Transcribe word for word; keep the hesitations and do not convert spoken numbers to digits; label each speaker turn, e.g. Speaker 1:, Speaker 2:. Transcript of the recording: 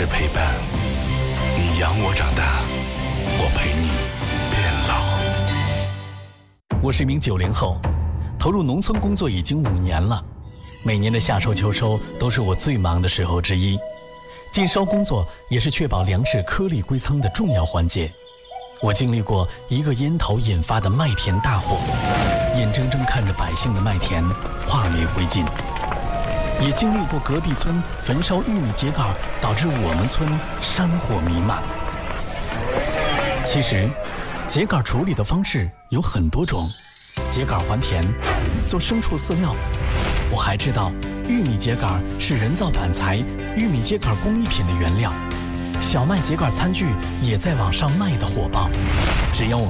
Speaker 1: 是陪伴。你养我长大，我陪你变老。
Speaker 2: 我是一名九零后，投入农村工作已经五年了。每年的夏收秋收都是我最忙的时候之一，禁收工作也是确保粮食颗粒归仓的重要环节。我经历过一个烟头引发的麦田大火，眼睁睁看着百姓的麦田化为灰烬，也经历过隔壁村焚烧玉米秸秆导致我们村山火弥漫。其实秸秆处理的方式有很多种，秸秆还田，做牲畜饲料。我还知道玉米秸秆是人造板材、玉米秸秆工艺品的原料，小麦秸秆餐具也在网上卖得火爆。只要我们